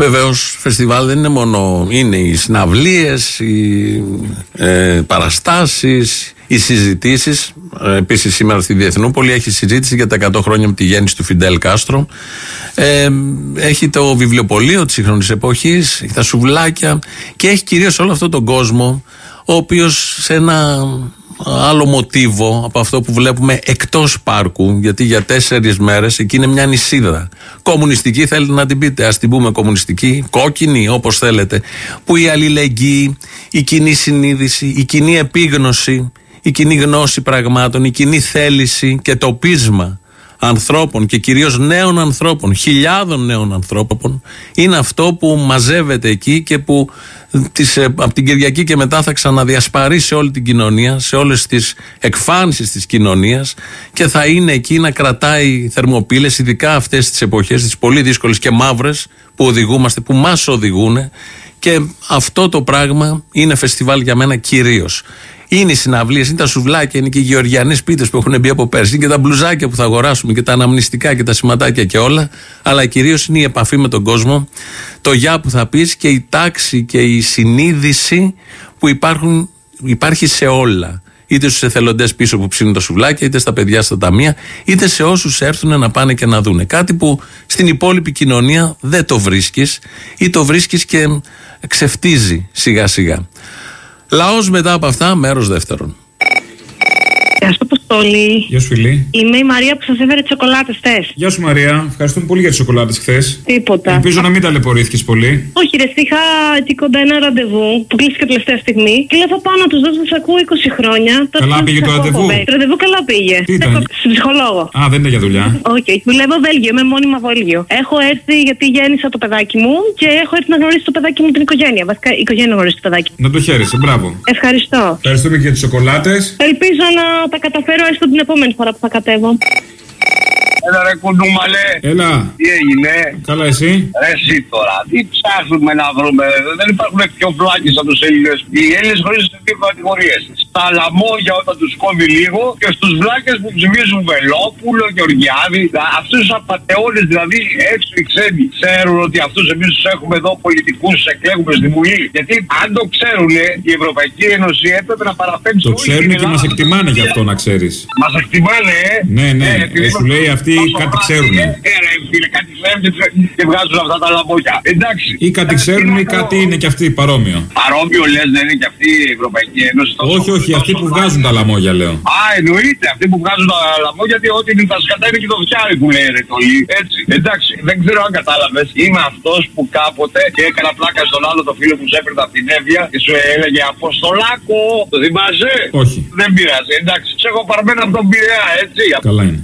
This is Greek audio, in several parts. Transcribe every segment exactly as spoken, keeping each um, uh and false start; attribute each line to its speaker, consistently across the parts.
Speaker 1: Βεβαίως, φεστιβάλ δεν είναι μόνο, είναι οι συναυλίες, οι ε, παραστάσεις, οι συζητήσεις. Ε, επίσης σήμερα στη Διεθνούπολη έχει συζήτηση για τα εκατό χρόνια από τη γέννηση του Φιντέλ Κάστρο. Ε, έχει το βιβλιοπωλείο της σύγχρονης εποχής, έχει τα σουβλάκια και έχει κυρίως όλο αυτόν τον κόσμο, ο οποίος σε ένα άλλο μοτίβο από αυτό που βλέπουμε εκτός πάρκου, γιατί για τέσσερις μέρες εκεί είναι μια νησίδα. Κομμουνιστική θέλετε να την πείτε, ας την πούμε κομμουνιστική, κόκκινη, όπως θέλετε, που η αλληλεγγύη, η κοινή συνείδηση, η κοινή επίγνωση, η κοινή γνώση πραγμάτων, η κοινή θέληση και το πείσμα ανθρώπων και κυρίως νέων ανθρώπων, χιλιάδων νέων ανθρώπων, είναι αυτό που μαζεύεται εκεί και που τις, από την Κυριακή και μετά θα ξαναδιασπαρεί σε όλη την κοινωνία, σε όλες τις εκφάνσεις της κοινωνίας και θα είναι εκεί να κρατάει θερμοπύλες, ειδικά αυτές τις εποχές, τις πολύ δύσκολες και μαύρες που οδηγούμαστε, που μας οδηγούν, και αυτό το πράγμα είναι φεστιβάλ για μένα κυρίως. Είναι οι συναυλίες, είναι τα σουβλάκια, είναι και οι γεωργιανές πίτες που έχουν μπει από πέρσι, είναι και τα μπλουζάκια που θα αγοράσουμε και τα αναμνηστικά και τα σηματάκια και όλα. Αλλά κυρίως είναι η επαφή με τον κόσμο, το γεια που θα πεις και η τάξη και η συνείδηση που υπάρχουν, υπάρχει σε όλα. Είτε στους εθελοντές πίσω που ψήνουν τα σουβλάκια, είτε στα παιδιά στα ταμεία, είτε σε όσους έρθουν να πάνε και να δούνε. Κάτι που στην υπόλοιπη κοινωνία δεν το βρίσκεις ή το βρίσκεις και ξεφτίζει σιγά σιγά. Λαός μετά από αυτά, μέρος δεύτερον.
Speaker 2: Γεια σου, Αποστόλη.
Speaker 3: Γεια σου, φίλη.
Speaker 2: Είμαι η Μαρία που σας έφερε τις σοκολάτες χθες.
Speaker 3: Γεια σου, Μαρία. Ευχαριστούμε πολύ για τις σοκολάτες χθες.
Speaker 2: Τίποτα.
Speaker 3: Ελπίζω να μην ταλαιπωρήθηκες πολύ.
Speaker 2: Όχι, ρε, είχα εκεί κοντά ένα ραντεβού που κλείστηκε τελευταία στιγμή. Και λέω θα πάω να τους δώσω, σας ακούω είκοσι χρόνια.
Speaker 3: Καλά πήγε το ραντεβού.
Speaker 2: Το ραντεβού καλά πήγε.
Speaker 3: Τι ήταν?
Speaker 2: Στην ψυχολόγο.
Speaker 3: Α, δεν είναι για δουλειά.
Speaker 2: Όχι, okay, δουλεύω Βέλγιο, είμαι μόνιμα Βέλγιο. Έχω έρθει γιατί γέννησα το παιδάκι μου και έχω έρθει να γνωρίσω το παιδάκι μου την οικογένεια. Βασικά, η οικογένεια γνωρίζει το παιδάκι.
Speaker 3: Να το χαίρεσαι, μπράβο.
Speaker 2: Ευχαριστώ.
Speaker 3: Ευχαριστούμε και για τις σοκολάτες.
Speaker 2: Ελπίζω να τα καταφέρω έστω την επόμενη φορά που θα κατέβω.
Speaker 4: Έλα ρε κουνούμαλε.
Speaker 3: Έλα.
Speaker 4: Τι έγινε?
Speaker 3: Καλά εσύ?
Speaker 4: Ρε εσύ τώρα. Τι ψάχνουμε να βρούμε? Δεν υπάρχουν πιο φλάκες από τους Έλληνες. Οι Έλληνες χωρίζονται σε δύο κατηγορίες. Στα λαμόγια όταν τους κόβει λίγο και στους βλάκες που ψηφίζουν Βελόπουλο, Γεωργιάδη. Αυτούς τους απατεώνες δηλαδή έξω οι ξένοι ξέρουν ότι αυτούς εμείς τους έχουμε εδώ πολιτικούς, τους εκλέγουμε στη Βουλή. Γιατί αν το ξέρουν η Ευρωπαϊκή Ένωση έπρεπε να παραπέμψει.
Speaker 3: Το ξέρουν και μας εκτιμάνε γι' αυτό να ξέρεις.
Speaker 4: Μας εκτιμάνε, ε.
Speaker 3: Ναι, ναι. Ε, σου λέει αυτοί κάτι ξέρουν.
Speaker 4: Ε, ρε, φίλε, κάτι ξέρουν και βγάζουν αυτά τα λαμπόγια. Εντάξει.
Speaker 3: Ή κάτι ξέρουν ή κάτι είναι και αυτοί παρόμοιο.
Speaker 4: Παρόμοιο λες, δεν είναι και αυτή η Ευρωπαϊκή Ένωση?
Speaker 3: Όχι, όχι, αυτοί που βγάζουν τα λαμόγια λέω.
Speaker 4: Α, εννοείται. Αυτοί που βγάζουν τα λαμόγια, γιατί ό,τι είναι τα σκατά είναι και το φτιάρι που λέει ρε τολί. Έτσι. Εντάξει, δεν ξέρω αν κατάλαβες. Είμαι αυτός που κάποτε και έκανα πλάκα στον άλλο το φίλο που σε έπαιρνε από την Εύβοια και σου έλεγε Αποστολάκο. Το θυμάσαι?
Speaker 3: Όχι.
Speaker 4: Δεν πειράζει. Εντάξει, σε έχω παρμένο από τον Πειραιά, έτσι.
Speaker 3: Καλά είναι.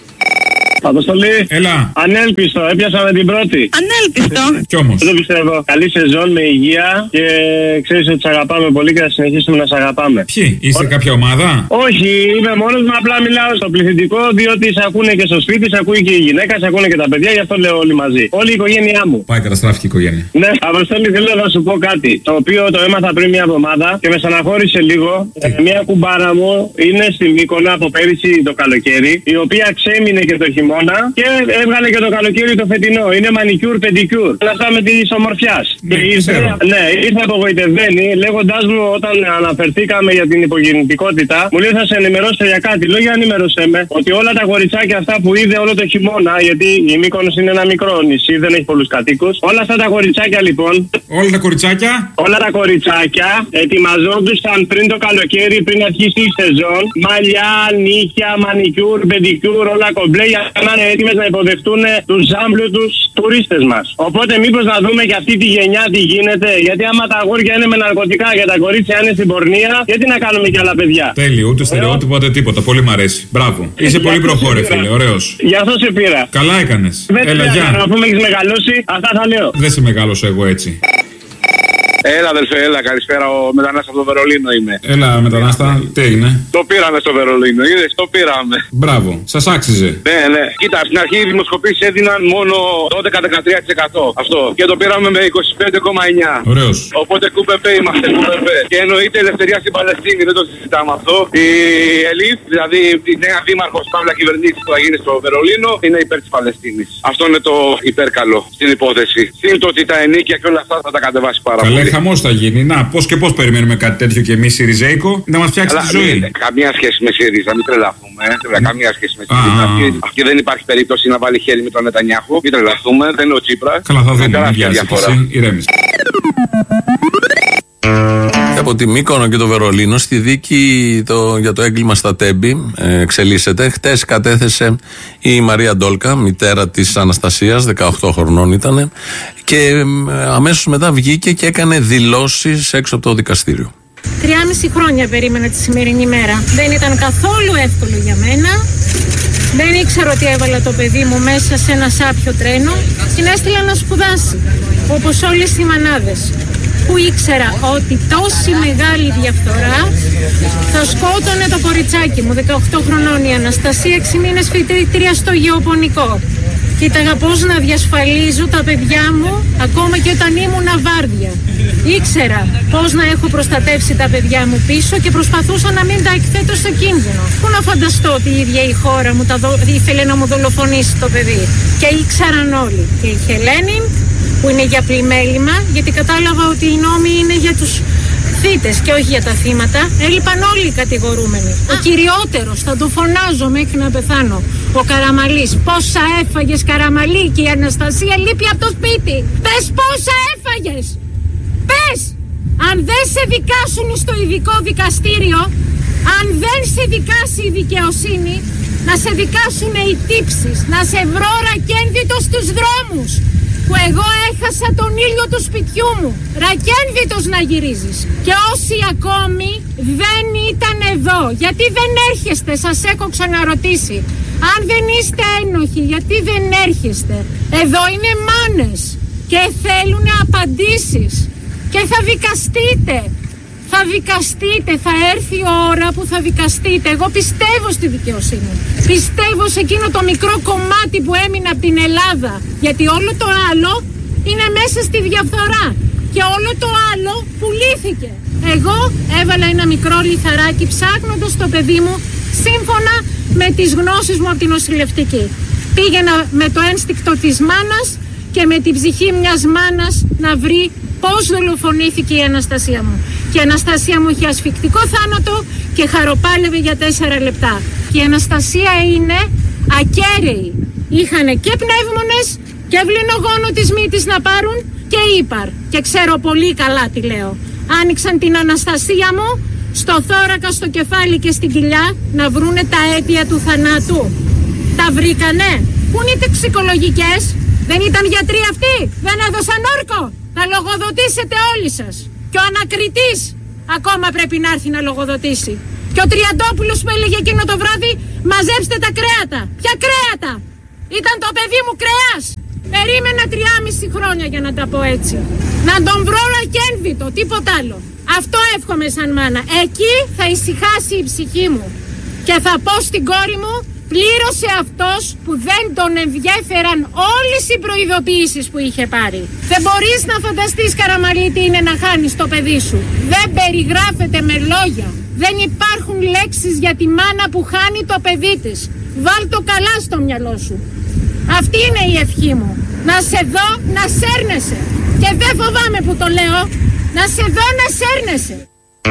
Speaker 5: Αποστολή.
Speaker 3: Έλα.
Speaker 5: Ανέλπιστο, έπιασαμε την πρώτη.
Speaker 2: Ανέλπιστο.
Speaker 3: Κι όμως.
Speaker 5: Δεν το πιστεύω. Καλή σεζόν με υγεία και ξέρεις ότι σε αγαπάμε πολύ και θα συνεχίσουμε να σε αγαπάμε.
Speaker 3: Ποιοι, είστε
Speaker 5: Ό...
Speaker 3: κάποια ομάδα?
Speaker 5: Όχι, είμαι μόνος μου, απλά μιλάω στο πληθυντικό διότι σε ακούνε και στο σπίτι, σε ακούει και η γυναίκα, σε ακούνε και τα παιδιά, γι' αυτό λέω όλοι μαζί. Όλη η οικογένειά μου.
Speaker 3: Πάει, καταστράφηκε η οικογένεια.
Speaker 5: Ναι, Αποστολή, θέλω να σου πω κάτι. Το οποίο το έμαθα πριν μια εβδομάδα και με στεναχώρησε λίγο. Ε, μια κουμπάρα μου είναι στη Μύκονα από πέρυσι το καλοκαίρι, η οποία ξέμεινε και το χειμώνα. Και έβγαλε και το καλοκαίρι το φετινό. Είναι μανικιούρ, πεντικιούρ. Όλα αυτά με τη ομορφιά.
Speaker 3: Ναι,
Speaker 5: και ήρθε, ναι, ήρθε απογοητευμένη, λέγοντάς μου όταν αναφερθήκαμε για την υπογεννητικότητα, μου λέει θα σε ενημερώσω για κάτι. Λέω για ενημερώσέ με ότι όλα τα κοριτσάκια αυτά που είδε όλο το χειμώνα, γιατί η Μύκονος είναι ένα μικρό νησί, δεν έχει πολλούς κατοίκους. Όλα αυτά τα κοριτσάκια λοιπόν.
Speaker 3: Όλα τα κοριτσάκια.
Speaker 5: Όλα τα κοριτσάκια ετοιμαζόντουσαν πριν το καλοκαίρι, πριν αρχίσει η σεζόν. Μαλλιά, νύχια, μανικιούρ, πεντικιούρ, όλα κομπλέ για να είναι έτοιμες να υποδεχτούν τους ζάμπλουτους τουρίστες μας. Οπότε μήπως να δούμε και αυτή τη γενιά τι γίνεται. Γιατί άμα τα αγόρια είναι με ναρκωτικά και τα κορίτσια είναι στην πορνεία, γιατί να κάνουμε κι άλλα παιδιά.
Speaker 3: Τέλειο, ούτε στερεότυπο ούτε τίποτα. Πολύ μ' αρέσει. Μπράβο. Είσαι πολύ προχώρε, φίλε. Ωραίος.
Speaker 5: Γι' αυτό σε πήρα.
Speaker 3: Καλά έκανες.
Speaker 5: Δεν
Speaker 3: Έλα, γεια.
Speaker 5: Να πούμε έχεις μεγαλώσει, αυτά θα λέω.
Speaker 3: Δεν σε μεγάλωσα εγώ έτσι.
Speaker 4: Έλα, αδελφέ, έλα, καλησπέρα. Ο μετανάστα από το Βερολίνο είμαι.
Speaker 3: Έλα, μετανάστα, τι έγινε?
Speaker 4: Το πήραμε στο Βερολίνο, είδες, το πήραμε.
Speaker 3: Μπράβο, σας άξιζε.
Speaker 4: Ναι, ναι. Κοίτα, στην αρχή οι δημοσκοπήσεις έδιναν μόνο δώδεκα με δεκατρία τοις εκατό. Αυτό. Και το πήραμε με είκοσι πέντε κόμμα εννιά.
Speaker 3: Ωραίος.
Speaker 4: Οπότε κουπεπέ είμαστε, κουπεπέ. Και εννοείται ελευθερία στην Παλαιστίνη, δεν το συζητάμε αυτό. Η Ελίθ, δηλαδή η νέα δήμαρχος Παύλα κυβερνήση που θα γίνει στο Βερολίνο, είναι υπέρ της Παλαιστίνης. Αυτό είναι το υπέρκαλο στην υπόθεση. Συν το ότι τα ενίκια και όλα αυτά θα τα κατεβάσει πάρα πολύ.
Speaker 3: Καλέ, χαμός θα γίνει. Να, πώς και πώς περιμένουμε κάτι τέτοιο κι εμείς Σιριζέικο να μας φτιάξει
Speaker 4: Καλά,
Speaker 3: τη ζωή.
Speaker 4: Μη, καμία σχέση με ΣΥΡΙΖΑ, μην τρελαθούμε. Mm. Καμία σχέση με ΣΥΡΙΖΑ. Αυτή, αυτή δεν υπάρχει περίπτωση να βάλει χέρι με τον Νετανιάχου. Μην τρελαθούμε, δεν είναι ο Τσίπρας.
Speaker 3: Καλά, θα δούμε. Μην βιάζεσαι κι εσύ, ηρέμησε.
Speaker 1: Από τη Μύκονο και το Βερολίνο στη δίκη το, για το έγκλημα στα Τέμπη ε, εξελίσσεται. Χτες κατέθεσε η Μαρία Ντόλκα, μητέρα της Αναστασίας, δεκαοκτώ χρονών ήταν, και ε, αμέσως μετά βγήκε και έκανε δηλώσεις έξω από το δικαστήριο.
Speaker 6: Τριάμιση χρόνια περίμενα τη σημερινή μέρα. Δεν ήταν καθόλου εύκολο για μένα. Δεν ήξερα ότι έβαλα το παιδί μου μέσα σε ένα σάπιο τρένο. Την έστειλα να σπουδάσει, όπως όλες οι μανάδες. Που ήξερα ότι τόση μεγάλη διαφθορά θα σκότωνε το κοριτσάκι μου, δεκαοκτώ χρονών η Αναστασία, έξι μήνες φοιτήτρια στο γεωπονικό. Κοίταγα πώς να διασφαλίζω τα παιδιά μου ακόμα και όταν ήμουν βάρδια. Ήξερα πώς να έχω προστατεύσει τα παιδιά μου πίσω και προσπαθούσα να μην τα εκθέτω σε κίνδυνο. Πού να φανταστώ ότι η ίδια η χώρα μου τα δο... ήθελε να μου δολοφονήσει το παιδί. Και ήξεραν όλοι. Και η Χελένη, που είναι για πλημέλημα, γιατί κατάλαβα ότι οι νόμοι είναι για τους θύτες και όχι για τα θύματα. Έλειπαν όλοι οι κατηγορούμενοι. Ο κυριότερος, θα το φωνάζω μέχρι να πεθάνω, ο Καραμαλής. Πόσα έφαγες, Καραμαλή? Και η Αναστασία λείπει από το σπίτι. Πες πόσα έφαγες. Πες. Αν δεν σε δικάσουν στο ειδικό δικαστήριο, αν δεν σε δικάσει η δικαιοσύνη, να σε δικάσουν οι τύψεις, να σε βρω ρακένδυτο στους δρόμους, που εγώ έχασα τον ήλιο του σπιτιού μου. Ρακένδυτος να γυρίζεις. Και όσοι ακόμη δεν ήταν εδώ, γιατί δεν έρχεστε? Σας έχω ξαναρωτήσει. Αν δεν είστε ένοχοι, γιατί δεν έρχεστε? Εδώ είναι μάνες και θέλουν απαντήσεις. Και θα δικαστείτε. Θα δικαστείτε, θα έρθει η ώρα που θα δικαστείτε. Εγώ πιστεύω στη δικαιοσύνη. Πιστεύω σε εκείνο το μικρό κομμάτι που έμεινε από την Ελλάδα. Γιατί όλο το άλλο είναι μέσα στη διαφθορά. Και όλο το άλλο πουλήθηκε. Εγώ έβαλα ένα μικρό λιθαράκι ψάχνοντας το παιδί μου σύμφωνα με τις γνώσεις μου από την νοσηλευτική. Πήγαινα με το ένστικτο της μάνας και με την ψυχή μιας μάνας να βρει πώς δολοφονήθηκε η Αναστασία μου. Και η Αναστασία μου είχε ασφυκτικό θάνατο και χαροπάλευε για τέσσερα λεπτά. Και η Αναστασία είναι ακέραιη. Είχανε και πνεύμονες και βληνογόνο της μύτης να πάρουν και ύπαρ. Και ξέρω πολύ καλά τι λέω. Άνοιξαν την Αναστασία μου στο θώρακα, στο κεφάλι και στην κοιλιά να βρούνε τα αίτια του θανάτου. Τα βρήκανε. Πού είναι οι τοξικολογικές? Δεν ήταν γιατροί αυτοί? Δεν έδωσαν όρκο? Να λογοδοτήσετε όλοι σας. Και ο ανακριτής ακόμα πρέπει να έρθει να λογοδοτήσει. Και ο Τριαντόπουλος που έλεγε εκείνο το βράδυ, μαζέψτε τα κρέατα. Ποια κρέατα? Ήταν το παιδί μου κρέας. Περίμενα τριάμιση χρόνια για να τα πω έτσι. Να τον βρω ρακένδυτο, τίποτα άλλο. Αυτό εύχομαι σαν μάνα. Εκεί θα ησυχάσει η ψυχή μου. Και θα πω στην κόρη μου, πλήρωσε αυτός που δεν τον ενδιέφεραν όλες οι προειδοποιήσεις που είχε πάρει. Δεν μπορείς να φανταστείς, Καραμαλή, τι είναι να χάνεις το παιδί σου. Δεν περιγράφεται με λόγια. Δεν υπάρχουν λέξεις για τη μάνα που χάνει το παιδί της. Βάλ το καλά στο μυαλό σου. Αυτή είναι η ευχή μου. Να σε δω να σέρνεσαι. Και δεν φοβάμαι που το λέω. Να σε δω να σέρνεσαι.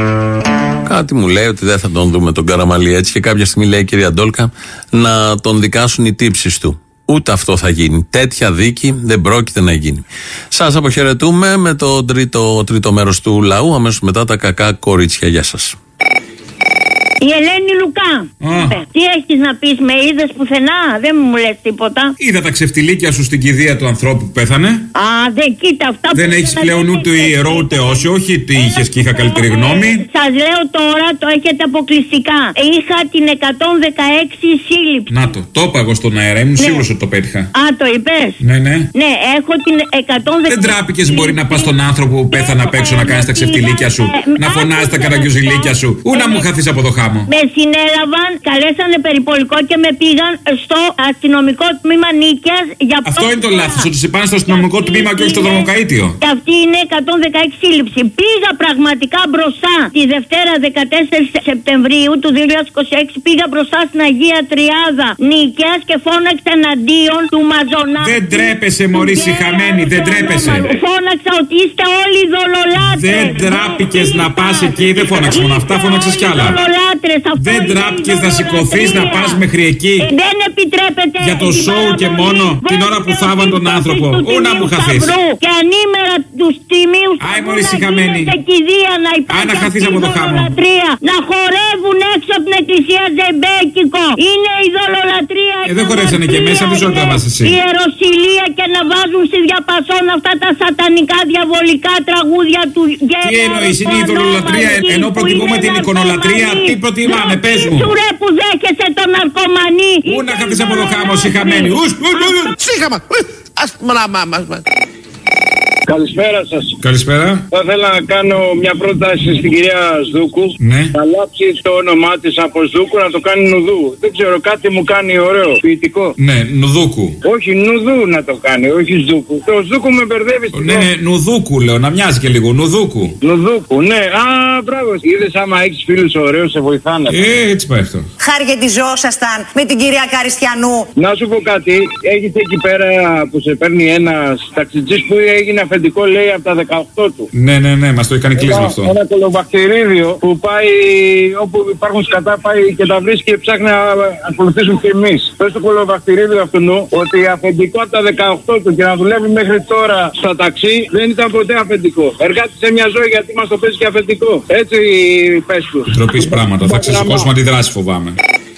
Speaker 1: Κάτι μου λέει ότι δεν θα τον δούμε τον Καραμαλή έτσι, και κάποια στιγμή λέει η κυρία Ντόλκα να τον δικάσουν οι τύψεις του. Ούτε αυτό θα γίνει. Τέτοια δίκη δεν πρόκειται να γίνει. Σας αποχαιρετούμε με το τρίτο, τρίτο μέρος του λαού. Αμέσως μετά τα κακά κορίτσια. Γεια σας.
Speaker 7: Η Ελένη Λουκά. Α. Τι έχεις να πεις, με είδες πουθενά? Δεν μου λες τίποτα.
Speaker 3: Είδα τα ξεφτιλίκια σου στην κηδεία του ανθρώπου που πέθανε.
Speaker 7: Α, δεν κοίτα αυτά.
Speaker 3: Δεν έχεις πλέον ούτε ιερό ούτε όσιο. Όχι τι είχες και είχα καλύτερη γνώμη.
Speaker 7: Σας λέω τώρα, το έχετε αποκλειστικά. Είχα την εκατόν δεκαέξι σύλληψη.
Speaker 3: Να το, το είπα εγώ στον αέρα, ήμουν ναι. σίγουρος ότι το πέτυχα.
Speaker 7: Α, το είπες?
Speaker 3: Ναι, ναι.
Speaker 7: Ναι, έχω την εκατόν δεκαέξι.
Speaker 3: Δεν τράπηκες μπορεί να πας στον άνθρωπο που πέθανε απ' έξω να κάνεις τα ξεφτιλίκια σου, να φωνάζεις τα καραγκιουζιλίκια σου, ού να μου χαθείς από το χάμο.
Speaker 7: Με συνέλαβαν, καλέσανε περιπολικό και με πήγαν στο αστυνομικό τμήμα Νίκαιας.
Speaker 3: Αυτό είναι το λάθος, ότι σε πάνε στο αστυνομικό τμήμα και όχι στο δρομοκαΐτιο.
Speaker 7: Και αυτή είναι εκατόν δεκαέξι σύλληψη. Πήγα πραγματικά μπροστά τη Δευτέρα δεκατέσσερις Σεπτεμβρίου του δύο χιλιάδες είκοσι έξι. Πήγα μπροστά στην Αγία Τριάδα Νίκαιας και φώναξα εναντίον του Μαζονά.
Speaker 3: Δεν τρέπεσαι, μωρή συχαμένη, δεν τρέπεσαι.
Speaker 7: Φώναξα ότι είστε όλοι δολολάτρες.
Speaker 3: Δεν τράπηκες να πας εκεί, δεν φώναξες μόνο αυτά, φώναξες κι άλλα. Δεν τράπηκες να σηκωθείς να πας μέχρι εκεί.
Speaker 7: Δεν επιτρέπεται.
Speaker 3: Για το σοου και μόνο την ώρα που θάβαν τον άνθρωπο. Ού να μου χαθείς.
Speaker 7: Και ανήμερα τους τιμίους.
Speaker 3: Άι μωρή συχαμένη. Άι να χαθείς από το χάμο.
Speaker 7: Να χορεύουν έξω από την εκκλησία ζεμπέκικο. Είναι η δολολατρία.
Speaker 3: Ε, δεν χορεύσανε και μέσα, δεν ζώτα μας εσύ.
Speaker 7: Η ιεροσυλία και να βάζουν στη διαπασόν αυτά τα σατανικά διαβολικά τραγούδια του γέρου.
Speaker 3: Τι εννοείς, είναι η δολολατρία, ενώ προτιμούμε την εικονολατρία. Τι προτιμάμε, πες μου.
Speaker 7: Σου ρε που δέχεσαι τον ναρκωμανί.
Speaker 3: Πού να χαθείς από το χάμο, συχαμένη.
Speaker 8: Σύγχαμα. Ας μ.
Speaker 4: Καλησπέρα σας.
Speaker 3: Καλησπέρα.
Speaker 4: Θα ήθελα να κάνω μια πρόταση στην κυρία Σδούκου.
Speaker 3: Ναι.
Speaker 4: Να αλλάξει το όνομά της από Σδούκου να το κάνει Νουδού. Δεν ξέρω, κάτι μου κάνει ωραίο. Ποιητικό.
Speaker 3: Ναι, Νουδούκου.
Speaker 4: Όχι, Νουδού να το κάνει, όχι Σδούκου. Το Σδούκου με μπερδεύει.
Speaker 3: Ναι, ναι, Νουδούκου λέω, να μοιάζει και λίγο. Νουδούκου.
Speaker 4: Νουδούκου, ναι. Α, μπράβο. Είδες άμα έχεις φίλους ωραίους, σε βοηθάνε.
Speaker 3: Ε, έτσι πάει αυτό.
Speaker 9: Χαργεντιζόσασταν με την κυρία Καριστιανού.
Speaker 4: Να σου πω κάτι. Έχεις εκεί πέρα που σε παίρνει ένας ταξιτζής που έγινε αφεντικό, λέει, από τα δεκαοκτώ του.
Speaker 3: Ναι, ναι, ναι, μας το έχει κάνει κλείσμα αυτό.
Speaker 4: Ένα κολοβακτηρίδιο που πάει όπου υπάρχουν σκατά, πάει και τα βρίσκει και ψάχνει να ακολουθήσουν και εμείς. Πες το κολοβακτηρίδιο αυτού ότι αφεντικό από τα δεκαοκτώ του και να δουλεύει μέχρι τώρα στα ταξί δεν ήταν ποτέ αφεντικό. Εργάτη σε μια ζωή γιατί μας το παίζει και αφεντικό. Έτσι πες του.
Speaker 3: Τροπής πράγματα. Θα ξεσηκώσουμε αντιδράσει, φοβάμαι.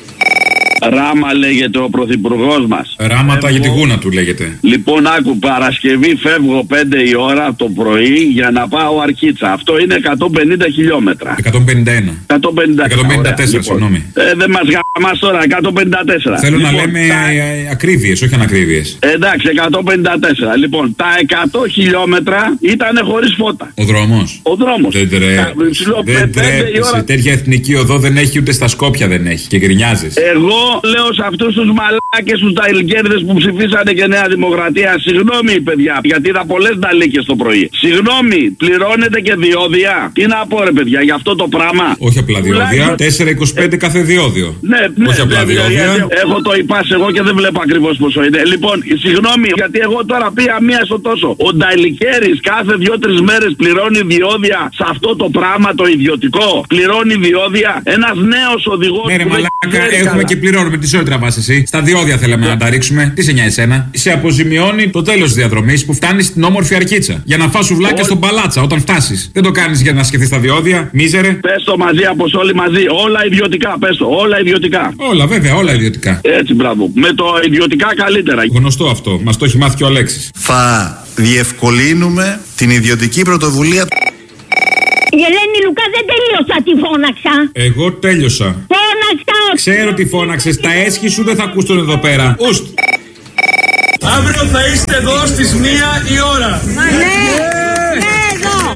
Speaker 10: Ράμα λέγεται ο πρωθυπουργός μας.
Speaker 3: Ράματα
Speaker 10: Φεύγω...
Speaker 3: για τη γούνα του λέγεται.
Speaker 10: Λοιπόν, άκου, Παρασκευή φεύγω πέντε η ώρα το πρωί για να πάω Αρκίτσα. Αυτό είναι εκατόν πενήντα χιλιόμετρα.
Speaker 3: εκατόν πενήντα ένα.
Speaker 10: εκατόν πενήντα
Speaker 3: τέσσερα, λοιπόν, συγγνώμη.
Speaker 10: Ε, δεν μας γαμάς τώρα, εκατόν πενήντα τέσσερα.
Speaker 3: Θέλω λοιπόν, να λέμε
Speaker 10: τα...
Speaker 3: ακρίβειες, όχι ανακρίβειες.
Speaker 10: Εντάξει, εκατόν πενήντα τέσσερα. Λοιπόν, τα εκατό χιλιόμετρα ήταν χωρίς φώτα.
Speaker 3: Ο δρόμος.
Speaker 10: Ο δρόμος.
Speaker 3: Δεν τρέπεσαι. Τέτοια εθνική οδό δεν έχει, ούτε στα Σκόπια δεν έχει. Και γκρινιάζεις.
Speaker 10: Εγώ λέω σε αυτούς τους μαλάκες, τους ταϊλγκέρδες που ψηφίσανε και Νέα Δημοκρατία, συγγνώμη παιδιά, γιατί είδα πολλές νταλίκες το πρωί. Συγγνώμη, πληρώνετε και διόδια. Τι να πω ρε παιδιά, για αυτό το πράγμα.
Speaker 3: Όχι απλά διόδια, τέσσερα είκοσι πέντε κάθε διόδιο.
Speaker 10: Ναι, ναι,
Speaker 3: όχι απλά διόδια.
Speaker 10: Έχω το υπάς εγώ και δεν βλέπω ακριβώς πόσο είναι. Λοιπόν, συγγνώμη, γιατί εγώ τώρα πήγα μία στο τόσο. Ο νταλικέρης κάθε δύο-τρεις μέρες πληρώνει διόδια σε αυτό το πράγμα το ιδιωτικό. Πληρώνει διόδια. Ένας νέος οδηγός.
Speaker 3: Ναι, ρε μαλάκα, έχουμε και πληρώνουμε. Τι σε τραβάς εσύ. Στα διόδια θέλαμε να τα ρίξουμε. Τι σε νοιάζει εσένα. Σε αποζημιώνει το τέλος της διαδρομής που φτάνει στην όμορφη Αρκίτσα. Για να φας σουβλάκια στον Παλάτσα όταν φτάσεις. Δεν το κάνεις για να σκεφτείς τα διόδια. Μίζερε.
Speaker 10: Πες το μαζί από όλοι μαζί. Όλα ιδιωτικά. Πες το. Όλα ιδιωτικά.
Speaker 3: Όλα βέβαια, όλα ιδιωτικά.
Speaker 10: Έτσι, μπράβο. Με το ιδιωτικά καλύτερα.
Speaker 3: Γνωστό αυτό. Μας το έχει μάθει και ο Αλέξης.
Speaker 11: Θα διευκολύνουμε την ιδιωτική πρωτοβουλία.
Speaker 7: Η Ελένη Λουκά δεν τελείωσα, τη φώναξα.
Speaker 3: Εγώ τέλειωσα.
Speaker 7: Φώναξα.
Speaker 3: Ξέρω τι φώναξες. Τα έσχη σου δεν θα ακούσουν εδώ πέρα. Ουστ.
Speaker 12: Αύριο θα είστε εδώ στις μία η ώρα.
Speaker 7: Ναι, ναι, εδώ.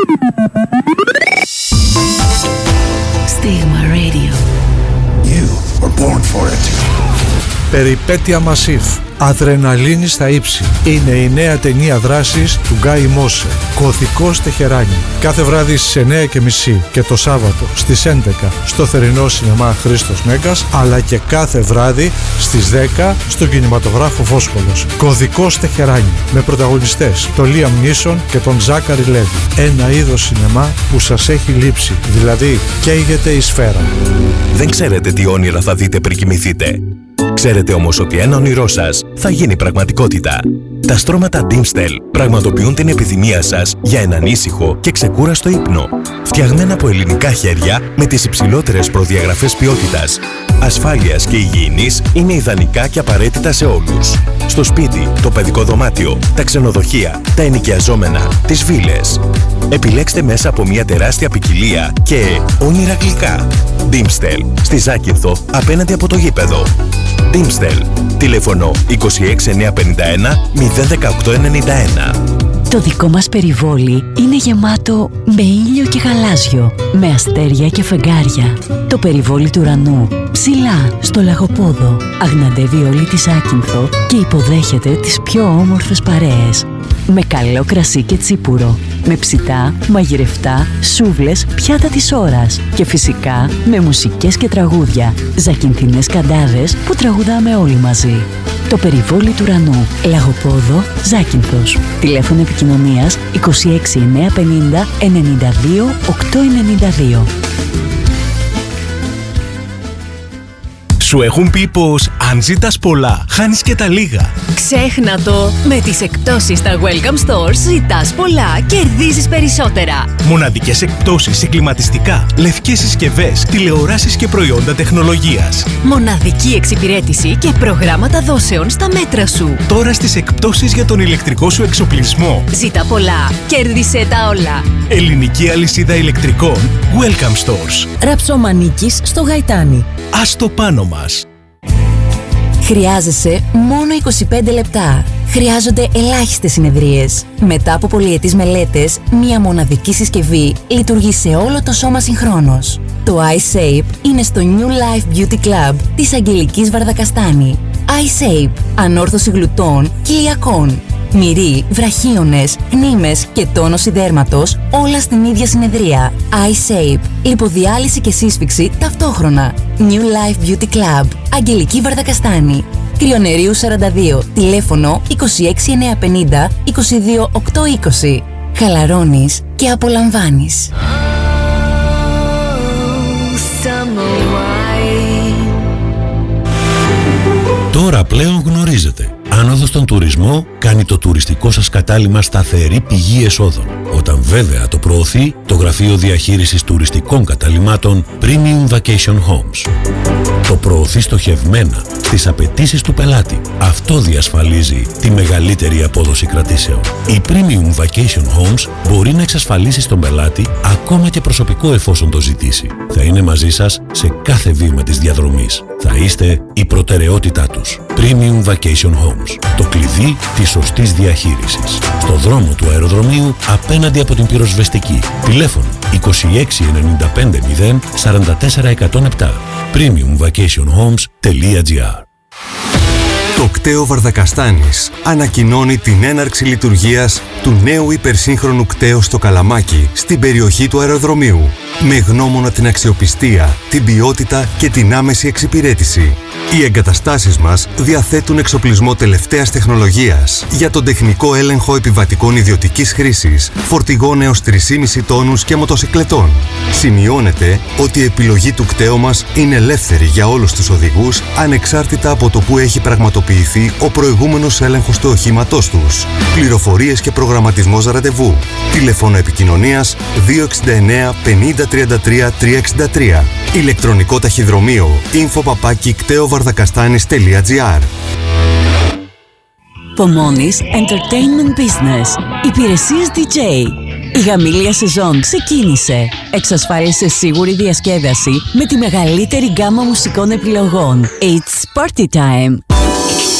Speaker 13: Stigma Radio.
Speaker 14: You were born for it. Περιπέτεια Μασίφ. Αδρεναλίνη στα ύψη. Είναι η νέα ταινία δράσης του Γκάι Μόσε. Κωδικός Τεχεράνι. Κάθε βράδυ στις εννιά και μισή και το Σάββατο στις έντεκα στο θερινό σινεμά Χρήστος Μέγκας, αλλά και κάθε βράδυ στις δέκα στον κινηματογράφο Βόσχολος. Κωδικός Τεχεράνι. Με πρωταγωνιστές τον Λίαμ Νίσον και τον Ζάκαρη Λέβι. Ένα είδος σινεμά που σας έχει λείψει. Δηλαδή καίγεται η σφαίρα.
Speaker 15: Δεν ξέρετε τι όνειρα θα δείτε πριν κοιμηθείτε. Ξέρετε όμως ότι ένα όνειρό σας θα γίνει πραγματικότητα. Τα στρώματα Dimstel πραγματοποιούν την επιθυμία σας για έναν ήσυχο και ξεκούραστο ύπνο. Φτιαγμένα από ελληνικά χέρια με τις υψηλότερες προδιαγραφές ποιότητας, ασφάλειας και υγιεινής, είναι ιδανικά και απαραίτητα σε όλους. Στο σπίτι, το παιδικό δωμάτιο, τα ξενοδοχεία, τα ενοικιαζόμενα, τις βίλες. Επιλέξτε μέσα από μια τεράστια ποικιλία και όνειρα γλυκά. Dimstel, στη Ζάκυνθο, απέναντι από το γήπεδο. Dimstel, τηλέφωνο είκοσι έξι εννιακόσια πενήντα ένα μηδέν δεκαοκτώ ενενήντα ένα.
Speaker 13: Το δικό μας περιβόλι είναι γεμάτο με ήλιο και γαλάζιο, με αστέρια και φεγγάρια. Το περιβόλι του ουρανού, ψηλά στο Λαγοπόδο, αγναντεύει όλη τη Ζάκυνθο και υποδέχεται τις πιο όμορφες παρέες. Με καλό κρασί και τσίπουρο, με ψητά, μαγειρευτά, σούβλες, πιάτα της ώρας και φυσικά με μουσικές και τραγούδια, ζακυνθινές καντάδες που τραγουδάμε όλοι μαζί. Το περιβόλι του ουρανού, Λαγοπόδο, Ζάκυνθος. Τηλέφωνο επικοινωνίας είκοσι έξι εννιακόσια πενήντα ενενήντα δύο οκτακόσια ενενήντα δύο.
Speaker 16: Σου έχουν πει πως αν ζητάς πολλά, χάνεις και τα λίγα.
Speaker 17: Ξέχνα το! Με τις εκπτώσεις στα Welcome Stores ζητάς πολλά, κερδίζεις περισσότερα.
Speaker 16: Μοναδικές εκπτώσεις σε κλιματιστικά, λευκές συσκευές, τηλεοράσεις και προϊόντα τεχνολογίας.
Speaker 17: Μοναδική εξυπηρέτηση και προγράμματα δόσεων στα μέτρα σου.
Speaker 16: Τώρα στις εκπτώσεις για τον ηλεκτρικό σου εξοπλισμό.
Speaker 17: Ζήτα πολλά, κέρδισε τα όλα.
Speaker 16: Ελληνική αλυσίδα ηλεκτρικών Welcome Stores.
Speaker 17: Ραψομανίκης στο Γαϊτάνι.
Speaker 16: Ας το πάνω μας.
Speaker 17: Χρειάζεσαι μόνο είκοσι πέντε λεπτά. Χρειάζονται ελάχιστες συνεδρίες. Μετά από πολυετής μελέτες, μία μοναδική συσκευή λειτουργεί σε όλο το σώμα συγχρόνως. Το iShape είναι στο New Life Beauty Club της Αγγελικής Βαρδακαστάνη. iShape, ανόρθωση γλουτών και ηλιακών. Μυρί, βραχίονες, γνήμες και τόνωση δέρματος, όλα στην ίδια συνεδρία. iShape, λιποδιάλυση και σύσφυξη ταυτόχρονα. New Life Beauty Club, Αγγελική Βαρδακαστάνη. Κρυονερίου σαράντα δύο, τηλέφωνο είκοσι έξι εννιακόσια πενήντα είκοσι δύο οκτακόσια είκοσι. Χαλαρώνεις και απολαμβάνεις.
Speaker 18: Τώρα πλέον γνωρίζετε. Άνοδος στον τουρισμό κάνει το τουριστικό σας κατάλημα σταθερή πηγή εσόδων. Όταν βέβαια το προωθεί το Γραφείο Διαχείρισης Τουριστικών Καταλυμάτων Premium Vacation Homes. Το προωθεί στοχευμένα στις απαιτήσεις του πελάτη. Αυτό διασφαλίζει τη μεγαλύτερη απόδοση κρατήσεων. Η Premium Vacation Homes μπορεί να εξασφαλίσει στον πελάτη ακόμα και προσωπικό εφόσον το ζητήσει. Θα είναι μαζί σας σε κάθε βήμα της διαδρομής. Θα είστε η προτεραιότητά τους. Premium Vacation Homes. Το κλειδί της σωστής διαχείρισης. Στο δρόμο του αεροδρομίου απέναντι από την πυροσβεστική. Τηλέφωνο είκοσι έξι ενενήντα πέντε μηδέν σαράντα τέσσερα εκατόν επτά. premium vacation homes τελεία gr.
Speaker 19: Το κταίο Βαρδακαστάνης ανακοινώνει την έναρξη λειτουργίας του νέου υπερσύγχρονου κταίου στο Καλαμάκι, στην περιοχή του αεροδρομίου. Με γνώμονα την αξιοπιστία, την ποιότητα και την άμεση εξυπηρέτηση. Οι εγκαταστάσεις μας διαθέτουν εξοπλισμό τελευταίας τεχνολογίας για τον τεχνικό έλεγχο επιβατικών ιδιωτικής χρήσης, φορτηγών έως τρία κόμμα πέντε τόνους και μοτοσικλετών. Σημειώνεται ότι η επιλογή του κταίου μας είναι ελεύθερη για όλους τους οδηγούς, ανεξάρτητα από το που έχει πραγματοποιηθεί ο προηγούμενος έλεγχος του οχήματός τους. Πληροφορίες και προγραμματισμός ραντεβού. Τηλέφωνο επικοινωνίας δύο εξήντα εννέα πενήντα τριάντα τρία τριακόσια εξήντα τρία. Ηλεκτρονικό ταχυδρομείο info παπάκι κταίο βαρδακαστάνης τελεία gr.
Speaker 13: Pomoni's Entertainment Business. Υπηρεσίες ντι τζέι. Η γαμήλια σεζόν ξεκίνησε. Εξασφάλισε σίγουρη διασκέδαση με τη μεγαλύτερη γκάμα μουσικών επιλογών. It's party time.